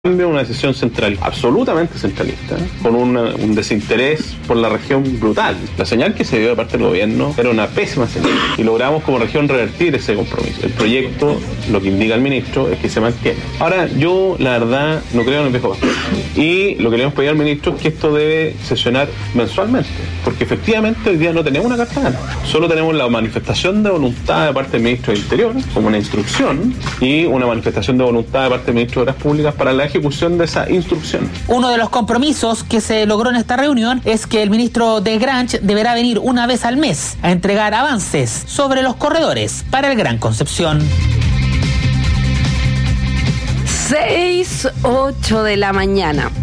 Una decisión central, absolutamente centralista, con un desinterés por la región brutal. La señal que se dio de parte del gobierno era una pésima señal y logramos como región revertir ese compromiso. El proyecto, lo que indica el ministro, es que se mantiene. Ahora, yo la verdad no creo en el viejo pastor y lo que le hemos pedido al ministro es que esto debe sesionar mensualmente, porque efectivamente hoy día no tenemos una carta gana, solo tenemos la manifestación de voluntad de parte del ministro del Interior como una instrucción y una manifestación de voluntad de parte del ministro de Obras Públicas para la ejecución de esa instrucción. Uno de los compromisos que se logró en esta reunión es que el ministro de Granch deberá venir una vez al mes a entregar avances sobre los corredores para el Gran Concepción. 6:08 de la mañana.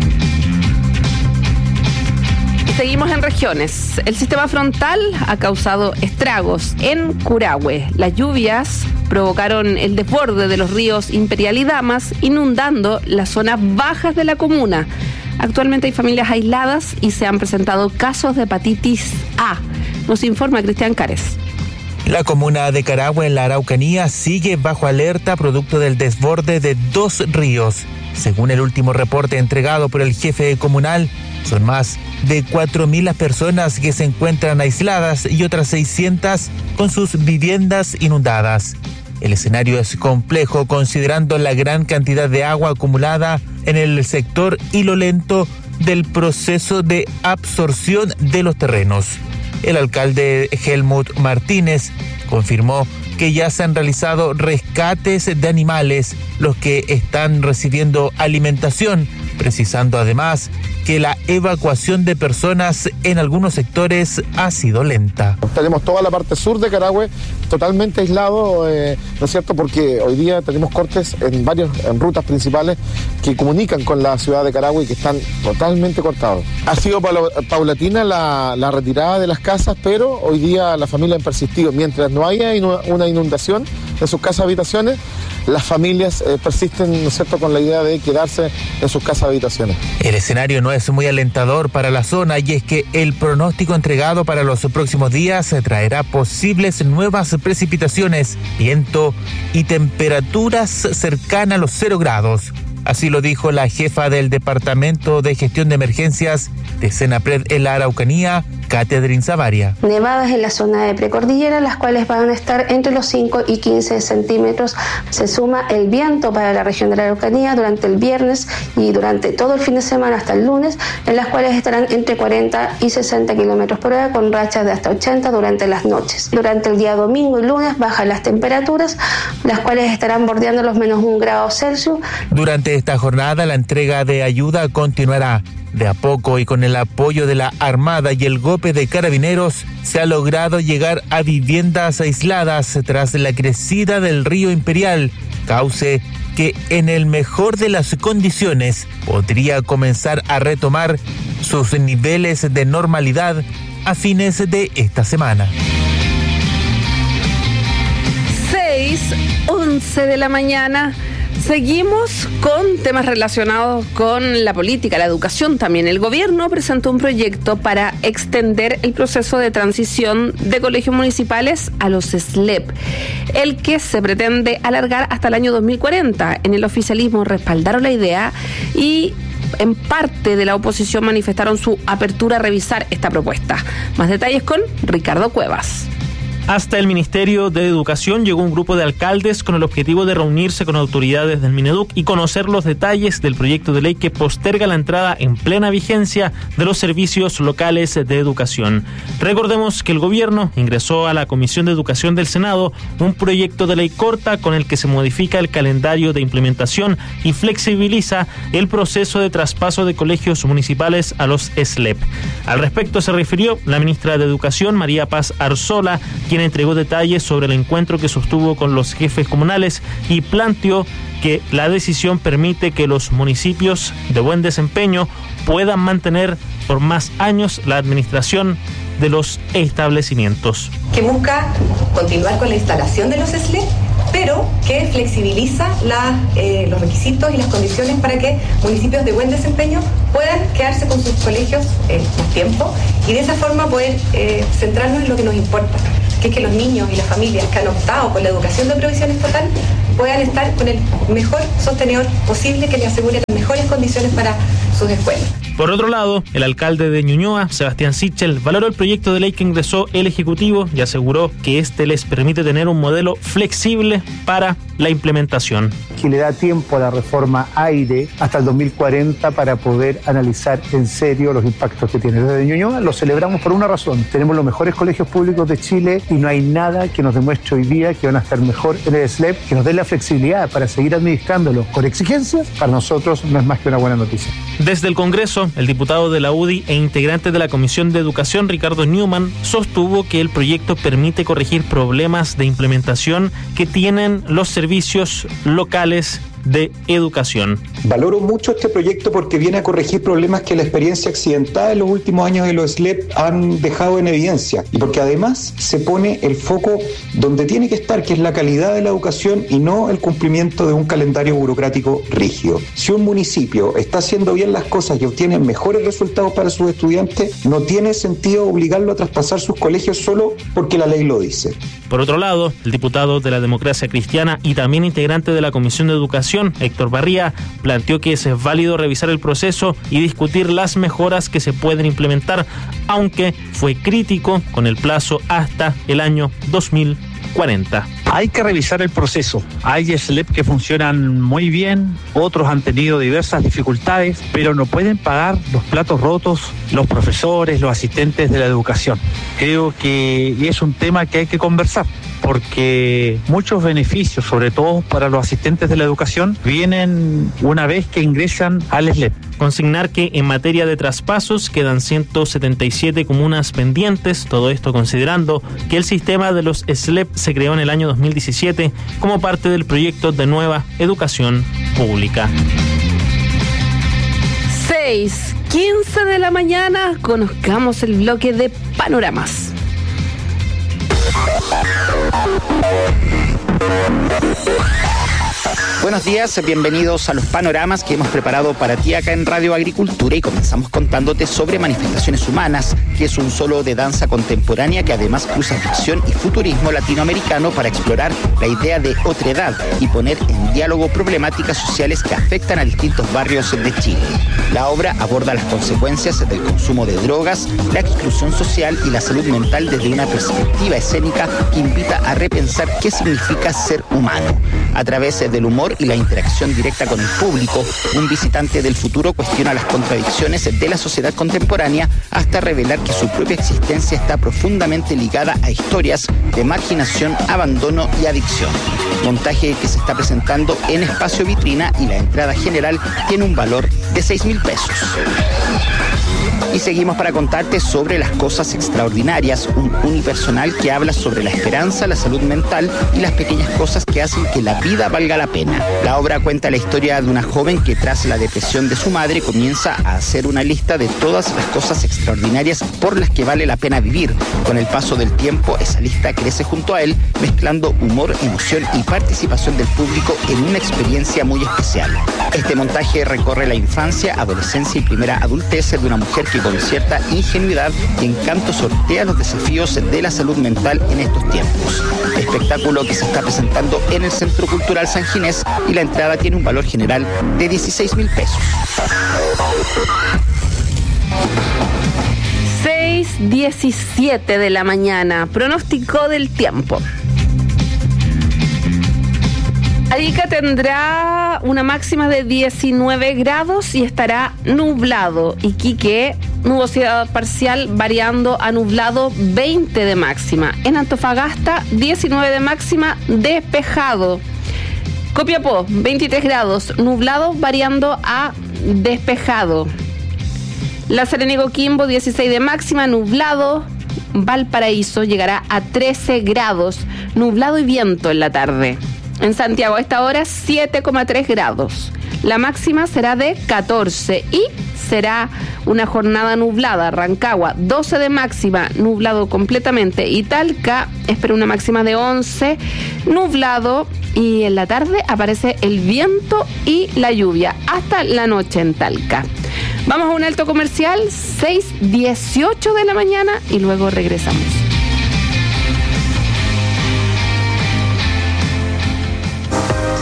Seguimos en regiones. El sistema frontal ha causado estragos en Curahue. Las lluvias provocaron el desborde de los ríos Imperial y Damas, inundando las zonas bajas de la comuna. Actualmente hay familias aisladas y se han presentado casos de hepatitis A. Nos informa Cristian Cares. La comuna de Carahue, en la Araucanía, sigue bajo alerta producto del desborde de 2 ríos. Según el último reporte entregado por el jefe comunal, son más de 4.000 las personas que se encuentran aisladas y otras 600 con sus viviendas inundadas. El escenario es complejo considerando la gran cantidad de agua acumulada en el sector y lo lento del proceso de absorción de los terrenos. El alcalde Helmut Martínez confirmó que ya se han realizado rescates de animales, los que están recibiendo alimentación, precisando además que la evacuación de personas en algunos sectores ha sido lenta. Tenemos toda la parte sur de Carahue totalmente aislado, ¿no es cierto? Porque hoy día tenemos cortes en rutas principales que comunican con la ciudad de Carahue y que están totalmente cortados. Ha sido paulatina la retirada de las casas, pero hoy día las familias han persistido. Mientras no haya una inundación en sus casas habitaciones, las familias persisten, ¿no es cierto?, con la idea de quedarse en sus casas habitaciones. El escenario no es muy alentador para la zona y es que el pronóstico entregado para los próximos días traerá posibles nuevas precipitaciones, viento y temperaturas cercanas a los 0 grados. Así lo dijo la jefa del Departamento de Gestión de Emergencias de Senapred en la Araucanía, Catherine Zavaria. Nevadas en la zona de precordillera, las cuales van a estar entre los 5 y 15 centímetros. Se suma el viento para la región de la Araucanía durante el viernes y durante todo el fin de semana hasta el lunes, en las cuales estarán entre 40 y 60 kilómetros por hora, con rachas de hasta 80 durante las noches. Durante el día domingo y lunes bajan las temperaturas, las cuales estarán bordeando los -1 grado Celsius. Durante esta jornada, la entrega de ayuda continuará. De a poco y con el apoyo de la Armada y el GOPE de Carabineros, se ha logrado llegar a viviendas aisladas tras la crecida del río Imperial, cauce que en el mejor de las condiciones podría comenzar a retomar sus niveles de normalidad a fines de esta semana. 6:11 de la mañana. Seguimos con temas relacionados con la política, la educación también. El gobierno presentó un proyecto para extender el proceso de transición de colegios municipales a los SLEP, el que se pretende alargar hasta el año 2040. En el oficialismo respaldaron la idea y en parte de la oposición manifestaron su apertura a revisar esta propuesta. Más detalles con Ricardo Cuevas. Hasta el Ministerio de Educación llegó un grupo de alcaldes con el objetivo de reunirse con autoridades del Mineduc y conocer los detalles del proyecto de ley que posterga la entrada en plena vigencia de los servicios locales de educación. Recordemos que el gobierno ingresó a la Comisión de Educación del Senado un proyecto de ley corta con el que se modifica el calendario de implementación y flexibiliza el proceso de traspaso de colegios municipales a los SLEP. Al respecto se refirió la ministra de Educación, María Paz Arzola, quien entregó detalles sobre el encuentro que sostuvo con los jefes comunales y planteó que la decisión permite que los municipios de buen desempeño puedan mantener por más años la administración de los establecimientos. Que busca continuar con la instalación de los SLEP, pero que flexibiliza los requisitos y las condiciones para que municipios de buen desempeño puedan quedarse con sus colegios más tiempo y de esa forma poder centrarnos en lo que nos importa, que es que los niños y las familias que han optado por la educación de provisión estatal puedan estar con el mejor sostenedor posible que les asegure las mejores condiciones para sus escuelas. Por otro lado, el alcalde de Ñuñoa, Sebastián Sichel, valoró el proyecto de ley que ingresó el Ejecutivo y aseguró que este les permite tener un modelo flexible para la implementación. Que le da tiempo a la reforma AIRE hasta el 2040 para poder analizar en serio los impactos que tiene. Desde Ñuñoa lo celebramos por una razón. Tenemos los mejores colegios públicos de Chile y no hay nada que nos demuestre hoy día que van a estar mejor en el SLEP, que nos dé la flexibilidad para seguir administrándolo con exigencias. Para nosotros no es más que una buena noticia. Desde el Congreso, el diputado de la UDI e integrante de la Comisión de Educación, Ricardo Newman, sostuvo que el proyecto permite corregir problemas de implementación que tienen los servicios locales de educación. Valoro mucho este proyecto porque viene a corregir problemas que la experiencia accidentada en los últimos años de los SLEP han dejado en evidencia y porque además se pone el foco donde tiene que estar, que es la calidad de la educación y no el cumplimiento de un calendario burocrático rígido. Si un municipio está haciendo bien las cosas y obtiene mejores resultados para sus estudiantes, no tiene sentido obligarlo a traspasar sus colegios solo porque la ley lo dice. Por otro lado, el diputado de la Democracia Cristiana y también integrante de la Comisión de Educación, Héctor Barría, planteó que es válido revisar el proceso y discutir las mejoras que se pueden implementar, aunque fue crítico con el plazo hasta el año 2040. Hay que revisar el proceso. Hay SLEP que funcionan muy bien, otros han tenido diversas dificultades, pero no pueden pagar los platos rotos los profesores, los asistentes de la educación. Creo que es un tema que hay que conversar, porque muchos beneficios, sobre todo para los asistentes de la educación, vienen una vez que ingresan al SLEP. Consignar que en materia de traspasos quedan 177 comunas pendientes, todo esto considerando que el sistema de los SLEP se creó en el año 2017 como parte del proyecto de Nueva Educación Pública. 6:15 de la mañana, conozcamos el bloque de panoramas. Buenos días, bienvenidos a los panoramas que hemos preparado para ti acá en Radio Agricultura y comenzamos contándote sobre Manifestaciones Humanas, que es un solo de danza contemporánea que además cruza ficción y futurismo latinoamericano para explorar la idea de otredad y poner en diálogo problemáticas sociales que afectan a distintos barrios de Chile. La obra aborda las consecuencias del consumo de drogas, la exclusión social y la salud mental desde una perspectiva escénica que invita a repensar qué significa ser humano. A través del humor y la interacción directa con el público, un visitante del futuro cuestiona las contradicciones de la sociedad contemporánea hasta revelar que su propia existencia está profundamente ligada a historias de marginación, abandono y adicción. Montaje que se está presentando en espacio vitrina y la entrada general tiene un valor de 6.000 pesos. Y seguimos para contarte sobre Las Cosas Extraordinarias, un unipersonal que habla sobre la esperanza, la salud mental y las pequeñas cosas que hacen que la vida valga la pena. La obra cuenta la historia de una joven que tras la depresión de su madre comienza a hacer una lista de todas las cosas extraordinarias por las que vale la pena vivir. Con el paso del tiempo, esa lista crece junto a él, mezclando humor, emoción y participación del público en una experiencia muy especial. Este montaje recorre la infancia, adolescencia y primera adultez de una mujer que con cierta ingenuidad y encanto sortea los desafíos de la salud mental en estos tiempos. Espectáculo que se está presentando en el Centro Cultural San Ginés y la entrada tiene un valor general de 16.000 pesos. 6:17 de la mañana, pronóstico del tiempo. Arica tendrá una máxima de 19 grados y estará nublado. Iquique, nubosidad parcial variando a nublado, 20 de máxima. En Antofagasta, 19 de máxima, despejado. Copiapó, 23 grados, nublado variando a despejado. La Serena y Coquimbo, 16 de máxima, nublado. Valparaíso llegará a 13 grados, nublado y viento en la tarde. En Santiago a esta hora 7,3 grados. La máxima será de 14 y será una jornada nublada. Rancagua 12 de máxima, nublado completamente. Y Talca espera una máxima de 11, nublado. Y en la tarde aparece el viento y la lluvia hasta la noche en Talca. Vamos a un alto comercial, 6:18 de la mañana y luego regresamos.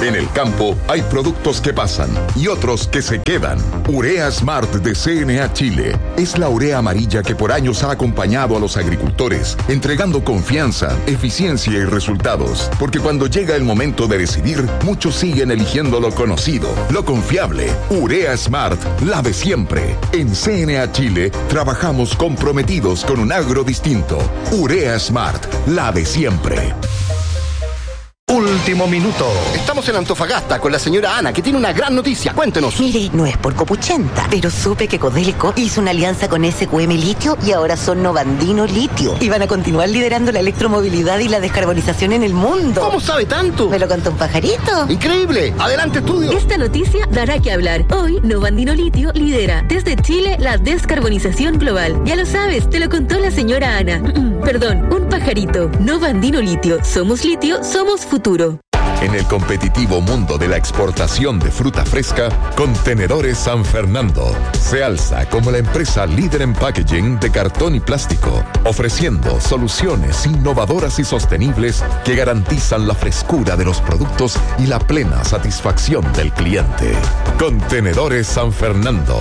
En el campo hay productos que pasan y otros que se quedan. Urea Smart de CNA Chile es la urea amarilla que por años ha acompañado a los agricultores, entregando confianza, eficiencia y resultados. Porque cuando llega el momento de decidir, muchos siguen eligiendo lo conocido, lo confiable. Urea Smart, la de siempre. En CNA Chile trabajamos comprometidos con un agro distinto. Urea Smart, la de siempre. Último minuto. Estamos en Antofagasta con la señora Ana, que tiene una gran noticia. Cuéntenos. Mire, no es por copuchenta, pero supe que Codelco hizo una alianza con SQM Litio y ahora son Novandino Litio. Y van a continuar liderando la electromovilidad y la descarbonización en el mundo. ¿Cómo sabe tanto? Me lo contó un pajarito. ¡Increíble! ¡Adelante, estudio! Esta noticia dará que hablar. Hoy, Novandino Litio lidera desde Chile la descarbonización global. Ya lo sabes, te lo contó la señora Ana. Perdón, un pajarito. Novandino Litio. Somos litio, somos futuro. En el competitivo mundo de la exportación de fruta fresca, Contenedores San Fernando se alza como la empresa líder en packaging de cartón y plástico, ofreciendo soluciones innovadoras y sostenibles que garantizan la frescura de los productos y la plena satisfacción del cliente. Contenedores San Fernando,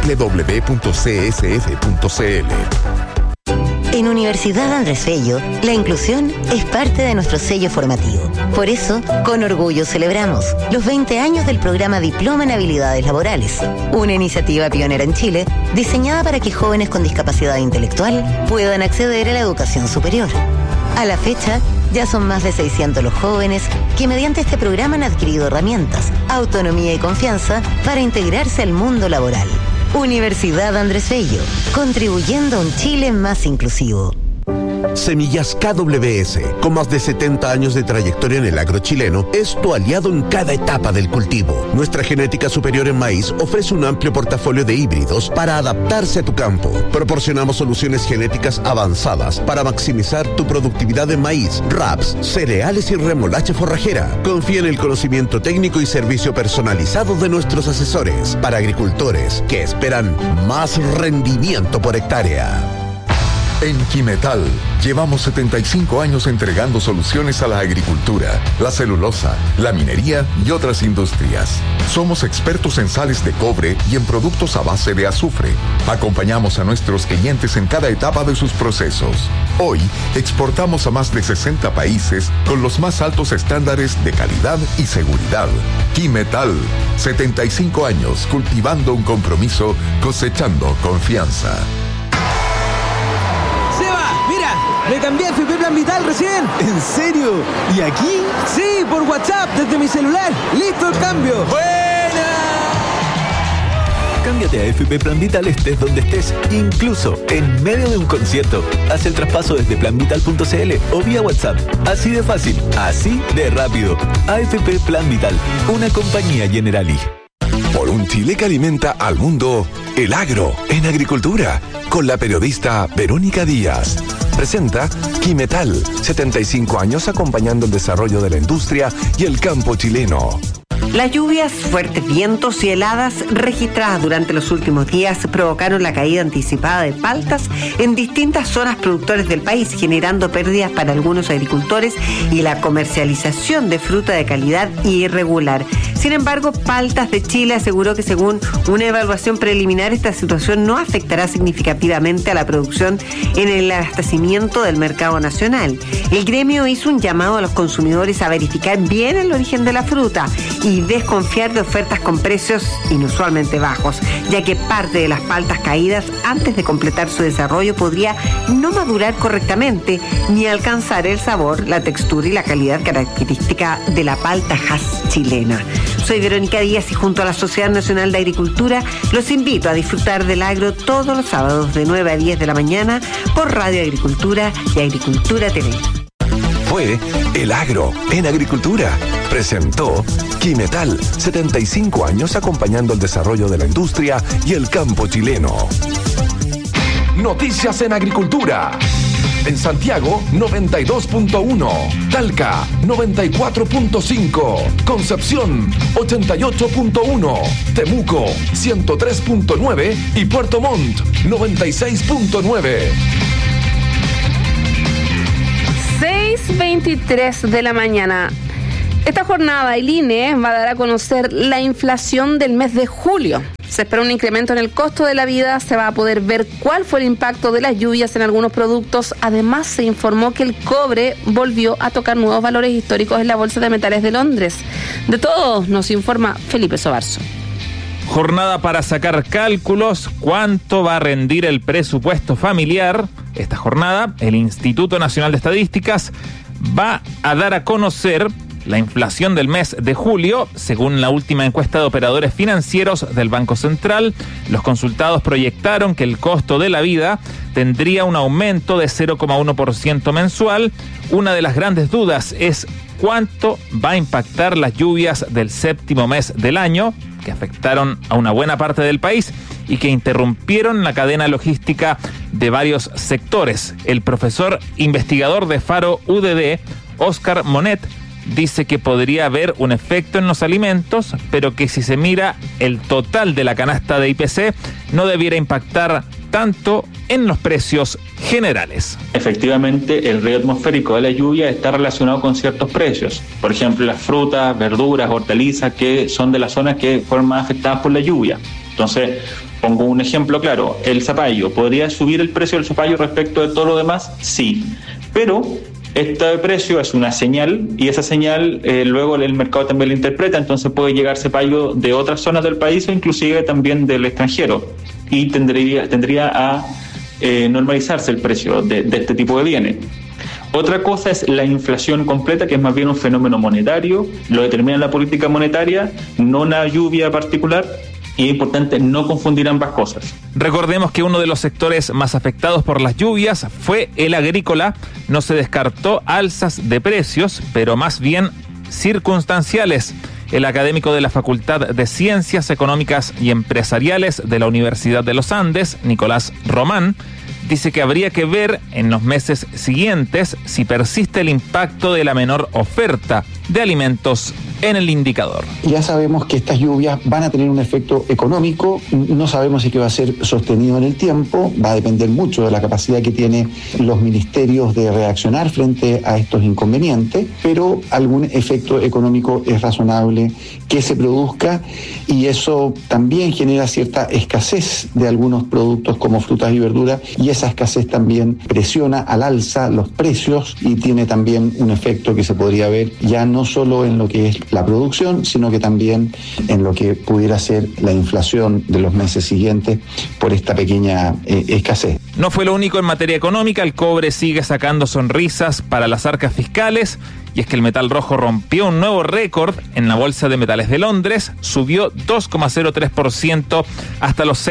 www.csf.cl. En Universidad Andrés Bello, la inclusión es parte de nuestro sello formativo. Por eso, con orgullo celebramos los 20 años del programa Diploma en Habilidades Laborales, una iniciativa pionera en Chile diseñada para que jóvenes con discapacidad intelectual puedan acceder a la educación superior. A la fecha, ya son más de 600 los jóvenes que mediante este programa han adquirido herramientas, autonomía y confianza para integrarse al mundo laboral. Universidad Andrés Bello, contribuyendo a un Chile más inclusivo. Semillas KWS, con más de 70 años de trayectoria en el agro chileno, es tu aliado en cada etapa del cultivo. Nuestra genética superior en maíz ofrece un amplio portafolio de híbridos para adaptarse a tu campo. Proporcionamos soluciones genéticas avanzadas para maximizar tu productividad en maíz, raps, cereales y remolacha forrajera. Confía en el conocimiento técnico y servicio personalizado de nuestros asesores para agricultores que esperan más rendimiento por hectárea. En Quimetal llevamos 75 años entregando soluciones a la agricultura, la celulosa, la minería y otras industrias. Somos expertos en sales de cobre y en productos a base de azufre. Acompañamos a nuestros clientes en cada etapa de sus procesos. Hoy exportamos a más de 60 países con los más altos estándares de calidad y seguridad. Quimetal, 75 años cultivando un compromiso, cosechando confianza. Me cambié a FP Plan Vital recién. ¿En serio? ¿Y aquí? Sí, por WhatsApp, desde mi celular. ¡Listo el cambio! ¡Buena! Cámbiate a FP Plan Vital estés donde estés, incluso en medio de un concierto. Haz el traspaso desde planvital.cl o vía WhatsApp. Así de fácil, así de rápido. AFP Plan Vital, una compañía Generali. Por un Chile que alimenta al mundo, el agro en agricultura, con la periodista Verónica Díaz. Presenta Quimetal, 75 años acompañando el desarrollo de la industria y el campo chileno. Las lluvias, fuertes vientos y heladas registradas durante los últimos días provocaron la caída anticipada de paltas en distintas zonas productoras del país, generando pérdidas para algunos agricultores y la comercialización de fruta de calidad irregular. Sin embargo, Paltas de Chile aseguró que según una evaluación preliminar, esta situación no afectará significativamente a la producción en el abastecimiento del mercado nacional. El gremio hizo un llamado a los consumidores a verificar bien el origen de la fruta y desconfiar de ofertas con precios inusualmente bajos, ya que parte de las paltas caídas antes de completar su desarrollo podría no madurar correctamente ni alcanzar el sabor, la textura y la calidad característica de la palta Hass chilena. Soy Verónica Díaz y junto a la Sociedad Nacional de Agricultura los invito a disfrutar del agro todos los sábados de 9 a 10 de la mañana por Radio Agricultura y Agricultura TV. Fue El Agro en Agricultura. Presentó Quimetal, 75 años acompañando el desarrollo de la industria y el campo chileno. Noticias en Agricultura. En Santiago, 92.1. Talca, 94.5. Concepción, 88.1. Temuco, 103.9. Y Puerto Montt, 96.9. 6:23 de la mañana. Esta jornada el INE va a dar a conocer la inflación del mes de julio. Se espera un incremento en el costo de la vida, se va a poder ver cuál fue el impacto de las lluvias en algunos productos. Además, se informó que el cobre volvió a tocar nuevos valores históricos en la Bolsa de Metales de Londres. De todo nos informa Felipe Sobarzo. Jornada para sacar cálculos, cuánto va a rendir el presupuesto familiar. Esta jornada, el Instituto Nacional de Estadísticas va a dar a conocer la inflación del mes de julio. Según la última encuesta de operadores financieros del Banco Central, los consultados proyectaron que el costo de la vida tendría un aumento de 0,1% mensual. Una de las grandes dudas es cuánto va a impactar las lluvias del séptimo mes del año, que afectaron a una buena parte del país y que interrumpieron la cadena logística de varios sectores. El profesor investigador de Faro UDD, Oscar Monet, dice que podría haber un efecto en los alimentos, pero que si se mira el total de la canasta de IPC, no debiera impactar tanto en los precios generales. Efectivamente, el riesgo atmosférico de la lluvia está relacionado con ciertos precios. Por ejemplo, las frutas, verduras, hortalizas, que son de las zonas que fueron más afectadas por la lluvia. Entonces, pongo un ejemplo claro. El zapallo, ¿podría subir el precio del zapallo respecto de todo lo demás? Sí, pero este precio es una señal y esa señal luego el mercado también la interpreta, entonces puede llegar zapallo de otras zonas del país o inclusive también del extranjero y tendría a normalizarse el precio de este tipo de bienes. Otra cosa es la inflación completa, que es más bien un fenómeno monetario, lo determina la política monetaria, no una lluvia particular. Y es importante no confundir ambas cosas. Recordemos que uno de los sectores más afectados por las lluvias fue el agrícola. No se descartó alzas de precios, pero más bien circunstanciales. El académico de la Facultad de Ciencias Económicas y Empresariales de la Universidad de los Andes, Nicolás Román, dice que habría que ver en los meses siguientes si persiste el impacto de la menor oferta de alimentos en el indicador. Ya sabemos que estas lluvias van a tener un efecto económico, no sabemos si que va a ser sostenido en el tiempo, va a depender mucho de la capacidad que tienen los ministerios de reaccionar frente a estos inconvenientes, pero algún efecto económico es razonable que se produzca y eso también genera cierta escasez de algunos productos como frutas y verduras y esa escasez también presiona al alza los precios y tiene también un efecto que se podría ver ya no solo en lo que es la producción, sino que también en lo que pudiera ser la inflación de los meses siguientes por esta pequeña escasez. No fue lo único en materia económica, el cobre sigue sacando sonrisas para las arcas fiscales y es que el metal rojo rompió un nuevo récord en la Bolsa de Metales de Londres, subió 2,03% hasta los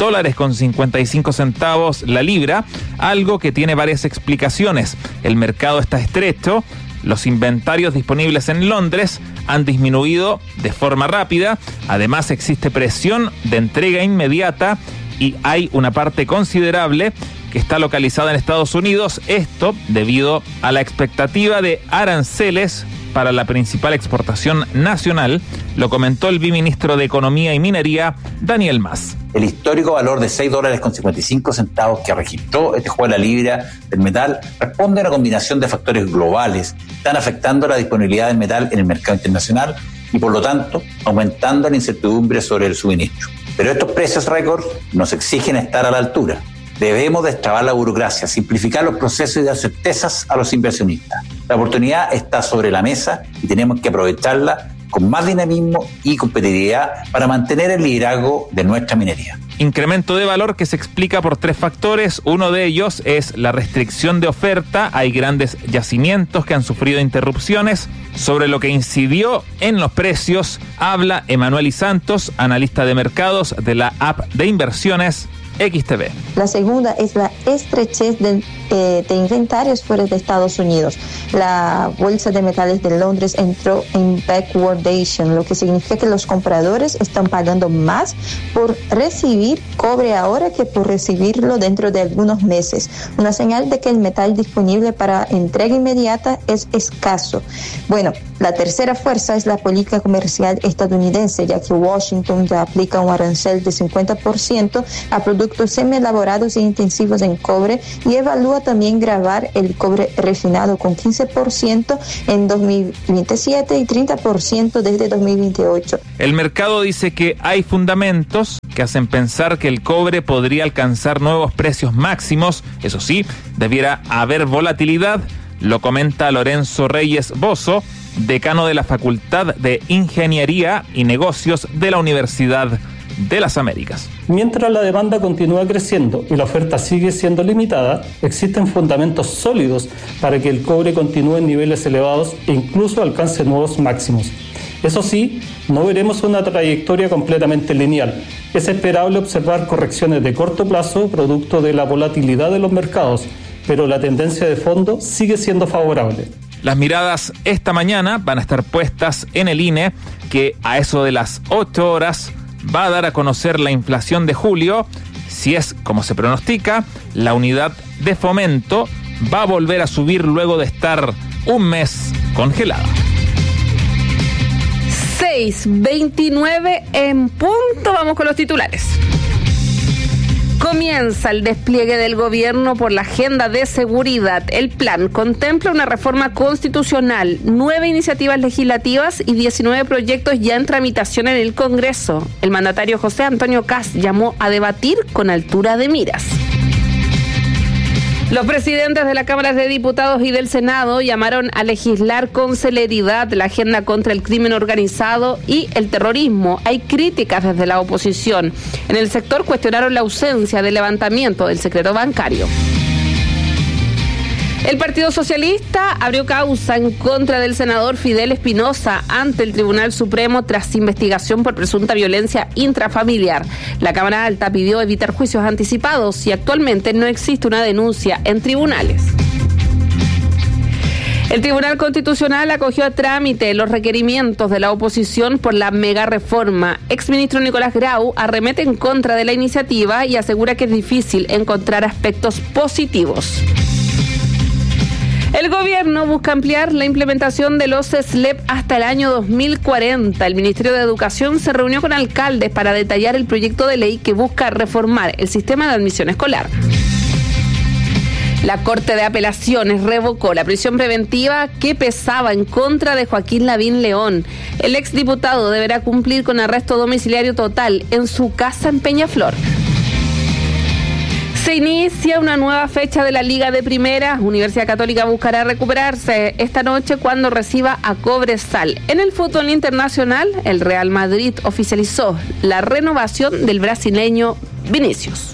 $6.55 la libra, algo que tiene varias explicaciones. El mercado está estrecho, los inventarios disponibles en Londres han disminuido de forma rápida, además existe presión de entrega inmediata y hay una parte considerable que está localizada en Estados Unidos, esto debido a la expectativa de aranceles para la principal exportación nacional, lo comentó el viceministro de Economía y Minería, Daniel Mas. El histórico valor de $6.55 que registró este juego de la libra del metal responde a una combinación de factores globales que están afectando la disponibilidad del metal en el mercado internacional y por lo tanto aumentando la incertidumbre sobre el suministro. Pero estos precios récord nos exigen estar a la altura. Debemos destrabar la burocracia, simplificar los procesos y dar certezas a los inversionistas. La oportunidad está sobre la mesa y tenemos que aprovecharla con más dinamismo y competitividad para mantener el liderazgo de nuestra minería. Incremento de valor que se explica por tres factores. Uno de ellos es la restricción de oferta. Hay grandes yacimientos que han sufrido interrupciones. Sobre lo que incidió en los precios, habla Emanuel y Santos, analista de mercados de la app de inversiones XTB. La segunda es la estrechez de inventarios fuera de Estados Unidos. La Bolsa de Metales de Londres entró en backwardation, lo que significa que los compradores están pagando más por recibir cobre ahora que por recibirlo dentro de algunos meses. Una señal de que el metal disponible para entrega inmediata es escaso. Bueno, la tercera fuerza es la política comercial estadounidense, ya que Washington ya aplica un arancel de 50% a productos semi-elaborados e intensivos en cobre y evalúa planea también gravar el cobre refinado con 15% en 2027 y 30% desde 2028. El mercado dice que hay fundamentos que hacen pensar que el cobre podría alcanzar nuevos precios máximos. Eso sí, debiera haber volatilidad, lo comenta Lorenzo Reyes Bozo, decano de la Facultad de Ingeniería y Negocios de la Universidad de las Américas. Mientras la demanda continúa creciendo y la oferta sigue siendo limitada, existen fundamentos sólidos para que el cobre continúe en niveles elevados e incluso alcance nuevos máximos. Eso sí, no veremos una trayectoria completamente lineal. Es esperable observar correcciones de corto plazo producto de la volatilidad de los mercados, pero la tendencia de fondo sigue siendo favorable. Las miradas esta mañana van a estar puestas en el INE, que a eso de las 8 horas va a dar a conocer la inflación de julio. Si es como se pronostica, la unidad de fomento va a volver a subir luego de estar un mes congelada. 6:29 en punto. Vamos con los titulares. Comienza el despliegue del gobierno por la agenda de seguridad. El plan contempla una reforma constitucional, 9 iniciativas legislativas y 19 proyectos ya en tramitación en el Congreso. El mandatario José Antonio Kast llamó a debatir con altura de miras. Los presidentes de la Cámara de Diputados y del Senado llamaron a legislar con celeridad la agenda contra el crimen organizado y el terrorismo. Hay críticas desde la oposición. En el sector cuestionaron la ausencia de levantamiento del secreto bancario. El Partido Socialista abrió causa en contra del senador Fidel Espinosa ante el Tribunal Supremo tras investigación por presunta violencia intrafamiliar. La Cámara Alta pidió evitar juicios anticipados y actualmente no existe una denuncia en tribunales. El Tribunal Constitucional acogió a trámite los requerimientos de la oposición por la mega reforma. Exministro Nicolás Grau arremete en contra de la iniciativa y asegura que es difícil encontrar aspectos positivos. El gobierno busca ampliar la implementación de los SLEP hasta el año 2040. El Ministerio de Educación se reunió con alcaldes para detallar el proyecto de ley que busca reformar el sistema de admisión escolar. La Corte de Apelaciones revocó la prisión preventiva que pesaba en contra de Joaquín Lavín León. El exdiputado deberá cumplir con arresto domiciliario total en su casa en Peñaflor. Se inicia una nueva fecha de la Liga de Primera. Universidad Católica buscará recuperarse esta noche cuando reciba a Cobresal. En el fútbol internacional, el Real Madrid oficializó la renovación del brasileño Vinicius.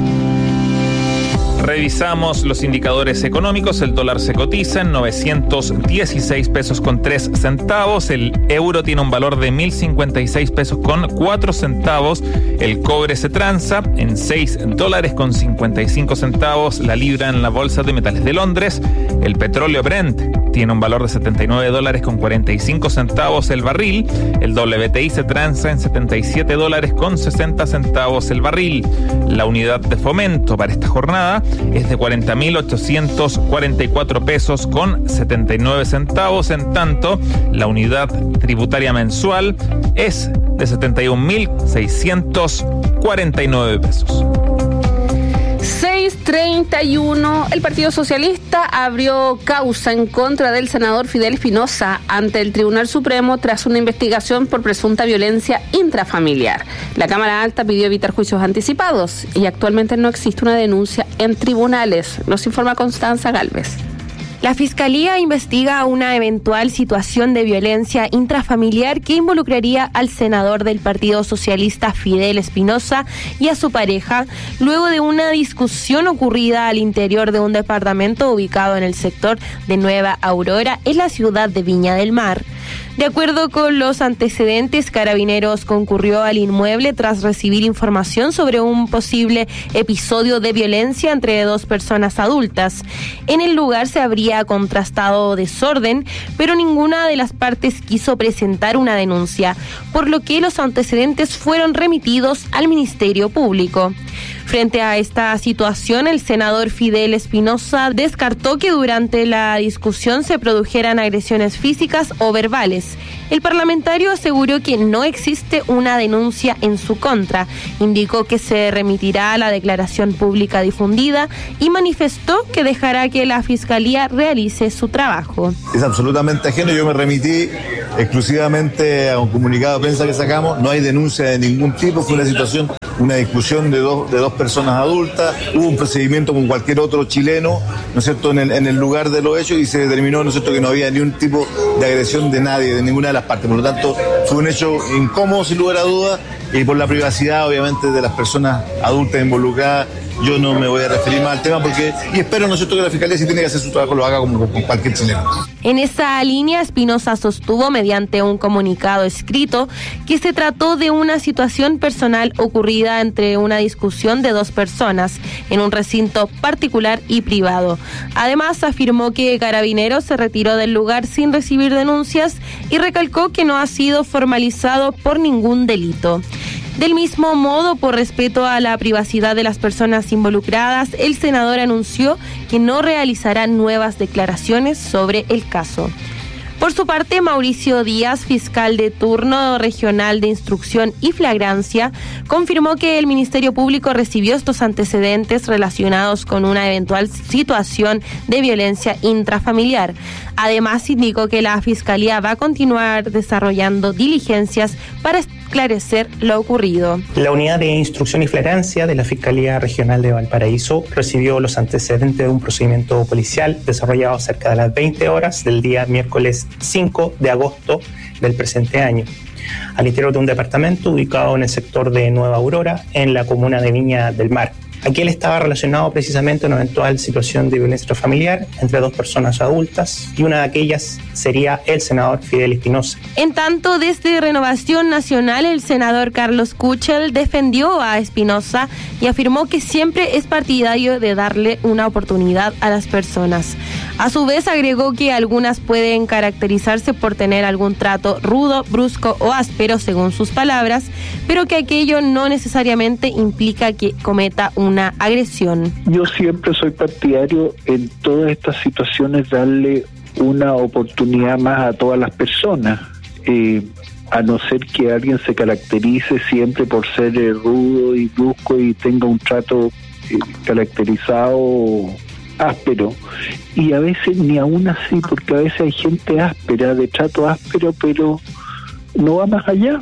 Revisamos los indicadores económicos. El dólar se cotiza en 916 pesos con 3 centavos. El euro tiene un valor de 1.056 pesos con 4 centavos. El cobre se transa en 6 dólares con 55 centavos. La libra en la bolsa de metales de Londres. El petróleo Brent tiene un valor de 79 dólares con 45 centavos el barril. El WTI se transa en 77 dólares con 60 centavos el barril. La unidad de fomento para esta jornada es de 40.844 pesos con 79 centavos. En tanto, la unidad tributaria mensual es de 71.649 pesos. 6:31. El Partido Socialista abrió causa en contra del senador Fidel Espinosa ante el Tribunal Supremo tras una investigación por presunta violencia intrafamiliar. La Cámara Alta pidió evitar juicios anticipados y actualmente no existe una denuncia en tribunales. Nos informa Constanza Gálvez. La Fiscalía investiga una eventual situación de violencia intrafamiliar que involucraría al senador del Partido Socialista Fidel Espinosa y a su pareja, luego de una discusión ocurrida al interior de un departamento ubicado en el sector de Nueva Aurora, en la ciudad de Viña del Mar. De acuerdo con los antecedentes, Carabineros concurrió al inmueble tras recibir información sobre un posible episodio de violencia entre dos personas adultas. En el lugar se habría contrastado desorden, pero ninguna de las partes quiso presentar una denuncia, por lo que los antecedentes fueron remitidos al Ministerio Público. Frente a esta situación, el senador Fidel Espinosa descartó que durante la discusión se produjeran agresiones físicas o verbales. El parlamentario aseguró que no existe una denuncia en su contra, indicó que se remitirá a la declaración pública difundida y manifestó que dejará que la Fiscalía realice su trabajo. Es absolutamente ajeno, yo me remití exclusivamente a un comunicado de prensa que sacamos, no hay denuncia de ningún tipo, fue una discusión de dos personas adultas, hubo un procedimiento con cualquier otro chileno, ¿no es cierto?, en el lugar de los hechos y se determinó, ¿no es cierto?, que no había ni un tipo de agresión de nadie, de ninguna de las partes, por lo tanto fue un hecho incómodo sin lugar a dudas y por la privacidad obviamente de las personas adultas involucradas. Yo no me voy a referir más al tema y espero, ¿no es cierto?, que la Fiscalía, si tiene que hacer su trabajo, lo haga como con cualquier chileno. En esa línea, Espinosa sostuvo mediante un comunicado escrito que se trató de una situación personal ocurrida entre una discusión de dos personas en un recinto particular y privado. Además, afirmó que Carabineros se retiró del lugar sin recibir denuncias y recalcó que no ha sido formalizado por ningún delito. Del mismo modo, por respeto a la privacidad de las personas involucradas, el senador anunció que no realizará nuevas declaraciones sobre el caso. Por su parte, Mauricio Díaz, fiscal de turno regional de instrucción y flagrancia, confirmó que el Ministerio Público recibió estos antecedentes relacionados con una eventual situación de violencia intrafamiliar. Además, indicó que la Fiscalía va a continuar desarrollando diligencias para esclarecer lo ocurrido. La unidad de instrucción y flagrancia de la Fiscalía Regional de Valparaíso recibió los antecedentes de un procedimiento policial desarrollado cerca de las 20 horas del día miércoles 5 de agosto del presente año, al interior de un departamento ubicado en el sector de Nueva Aurora, en la comuna de Viña del Mar. Aquel estaba relacionado precisamente a una eventual situación de violencia familiar entre dos personas adultas y una de aquellas sería el senador Fidel Espinosa. En tanto, desde Renovación Nacional, el senador Carlos Kuchel defendió a Espinosa y afirmó que siempre es partidario de darle una oportunidad a las personas. A su vez, agregó que algunas pueden caracterizarse por tener algún trato rudo, brusco o áspero, según sus palabras, pero que aquello no necesariamente implica que cometa una agresión. Yo siempre soy partidario en todas estas situaciones darle una oportunidad más a todas las personas, a no ser que alguien se caracterice siempre por ser rudo y brusco y tenga un trato caracterizado áspero, y a veces ni aún así, porque a veces hay gente áspera, de trato áspero, pero no va más allá.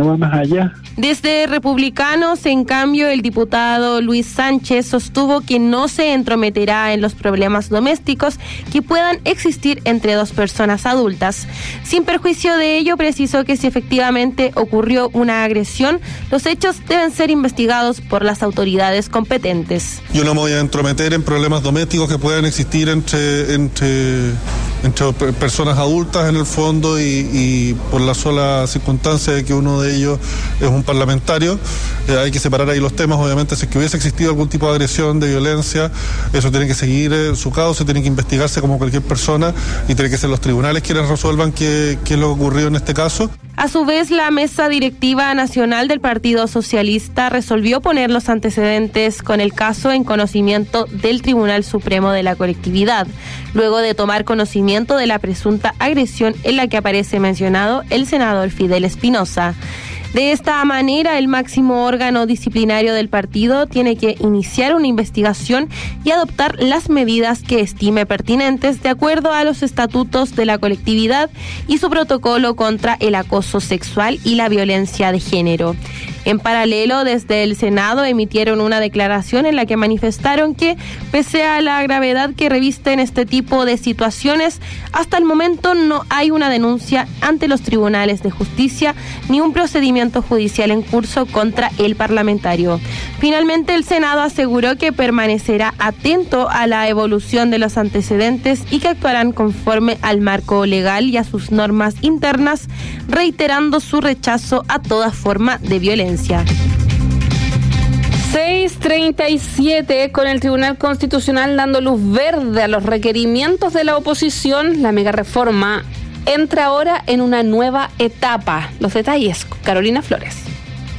Desde Republicanos, en cambio, el diputado Luis Sánchez sostuvo que no se entrometerá en los problemas domésticos que puedan existir entre dos personas adultas. Sin perjuicio de ello, precisó que si efectivamente ocurrió una agresión, los hechos deben ser investigados por las autoridades competentes. Yo no me voy a entrometer en problemas domésticos que puedan existir entre personas adultas en el fondo y por la sola circunstancia de que uno de ellos es un parlamentario. Hay que separar ahí los temas. Obviamente, si es que hubiese existido algún tipo de agresión, de violencia, eso tiene que seguir su causa, tiene que investigarse como cualquier persona y tiene que ser los tribunales quienes resuelvan qué es lo que ocurrió en este caso. A su vez, la Mesa Directiva Nacional del Partido Socialista resolvió poner los antecedentes con el caso en conocimiento del Tribunal Supremo de la Colectividad, luego de tomar conocimiento de la presunta agresión en la que aparece mencionado el senador Fidel Espinosa. De esta manera, el máximo órgano disciplinario del partido tiene que iniciar una investigación y adoptar las medidas que estime pertinentes de acuerdo a los estatutos de la colectividad y su protocolo contra el acoso sexual y la violencia de género. En paralelo, desde el Senado emitieron una declaración en la que manifestaron que, pese a la gravedad que revisten este tipo de situaciones, hasta el momento no hay una denuncia ante los tribunales de justicia ni un procedimiento judicial en curso contra el parlamentario. Finalmente, el Senado aseguró que permanecerá atento a la evolución de los antecedentes y que actuarán conforme al marco legal y a sus normas internas, reiterando su rechazo a toda forma de violencia. 6:37, con el Tribunal Constitucional dando luz verde a los requerimientos de la oposición, la mega reforma entra ahora en una nueva etapa. Los detalles, Carolina Flores.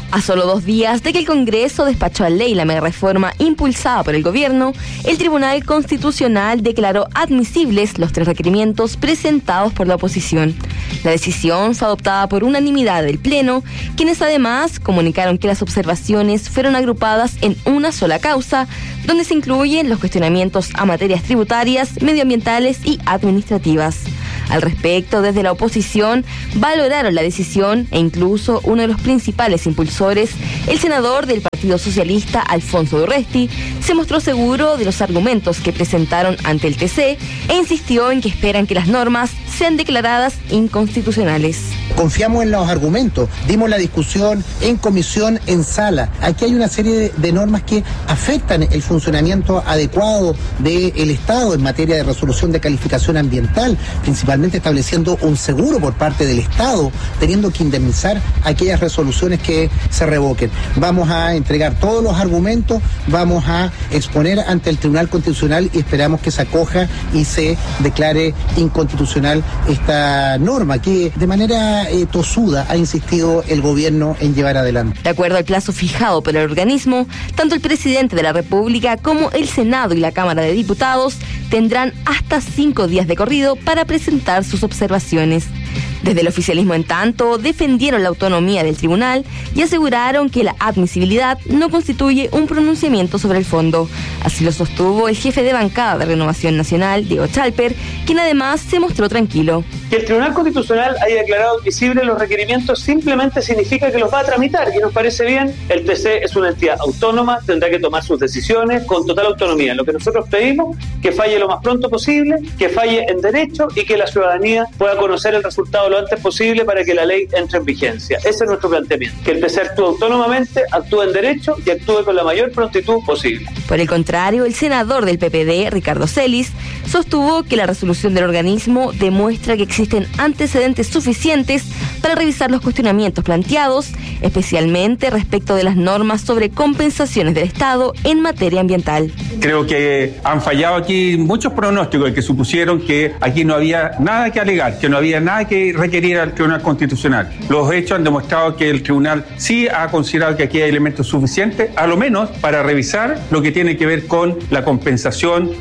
A solo 2 días de que el Congreso despachó a ley la mega reforma impulsada por el gobierno, el Tribunal Constitucional declaró admisibles los 3 requerimientos presentados por la oposición. La decisión fue adoptada por unanimidad del Pleno, quienes además comunicaron que las observaciones fueron agrupadas en una sola causa, donde se incluyen los cuestionamientos a materias tributarias, medioambientales y administrativas. Al respecto, desde la oposición valoraron la decisión e incluso uno de los principales impulsores, el senador del Partido Socialista, Alfonso Urresti, se mostró seguro de los argumentos que presentaron ante el TC e insistió en que esperan que las normas sean declaradas inconstitucionales. Confiamos en los argumentos, dimos la discusión en comisión, en sala. Aquí hay una serie de normas que afectan el funcionamiento adecuado del Estado en materia de resolución de calificación ambiental, principalmente estableciendo un seguro por parte del Estado, teniendo que indemnizar aquellas resoluciones que se revoquen. Vamos a entregar todos los argumentos, vamos a exponer ante el Tribunal Constitucional y esperamos que se acoja y se declare inconstitucional esta norma que de manera tosuda ha insistido el gobierno en llevar adelante. De acuerdo al plazo fijado por el organismo, tanto el presidente de la República como el Senado y la Cámara de Diputados tendrán hasta 5 días de corrido para presentar sus observaciones. Desde el oficialismo, en tanto, defendieron la autonomía del tribunal y aseguraron que la admisibilidad no constituye un pronunciamiento sobre el fondo. Así lo sostuvo el jefe de bancada de Renovación Nacional, Diego Chalper, quien además se mostró tranquilo. Que el Tribunal Constitucional haya declarado admisibles los requerimientos simplemente significa que los va a tramitar, y nos parece bien. El TC es una entidad autónoma, tendrá que tomar sus decisiones con total autonomía. Lo que nosotros pedimos, que falle lo más pronto posible, que falle en derecho y que la ciudadanía pueda conocer el resultado lo antes posible para que la ley entre en vigencia. Ese es nuestro planteamiento, que el TC actúe autónomamente, actúe en derecho y actúe con la mayor prontitud posible. Por el contrario, el senador del PPD, Ricardo Celis, sostuvo que la resolución del organismo demuestra que existen antecedentes suficientes para revisar los cuestionamientos planteados, especialmente respecto de las normas sobre compensaciones del Estado en materia ambiental. Creo que han fallado aquí muchos pronósticos que supusieron que aquí no había nada que alegar, que no había nada que requerir al Tribunal Constitucional. Los hechos han demostrado que el Tribunal sí ha considerado que aquí hay elementos suficientes, a lo menos para revisar lo que tiene que ver con la compensación